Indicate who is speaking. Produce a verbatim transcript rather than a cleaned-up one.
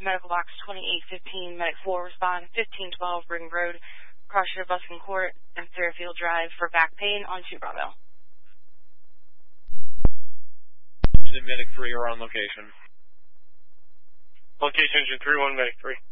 Speaker 1: Medical Box twenty-eight fifteen, Medic four, respond fifteen twelve, Brigham Road, Crossshire Buskin Court, and Fairfield Drive for back pain on two Bravo.
Speaker 2: Medic three are on location.
Speaker 3: Location engine three one, Medic three.